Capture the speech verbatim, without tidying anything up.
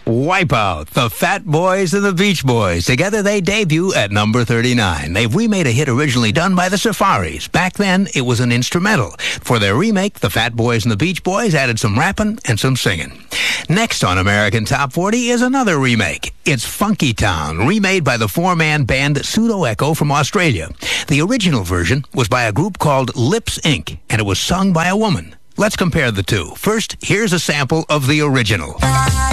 Wipeout, the Fat Boys and the Beach Boys. Together they debut at number thirty-nine. They've remade a hit originally done by the Safaris. Back then, it was an instrumental. For their remake, the Fat Boys and the Beach Boys added some rapping and some singing. Next on American Top forty is another remake. It's Funky Town, remade by the four-man band Pseudo Echo from Australia. The original version was by a group called Lips Incorporated, and it was sung by a woman. Let's compare the two. First, here's a sample of the original.